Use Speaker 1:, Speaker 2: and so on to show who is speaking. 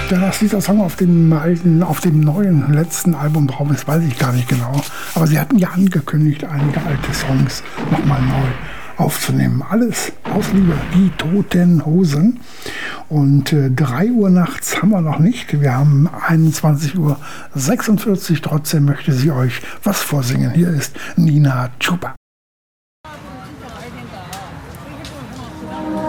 Speaker 1: Ja, das Lied, das Song auf dem alten, auf dem neuen, letzten Album drauf ist, weiß ich gar nicht genau. Aber sie hatten ja angekündigt, einige alte Songs nochmal neu aufzunehmen. Alles aus Liebe, die Toten Hosen. Und 3 Uhr nachts haben wir noch nicht. Wir haben 21:46 Uhr. Trotzdem möchte sie euch was vorsingen. Hier ist Nina Chuba.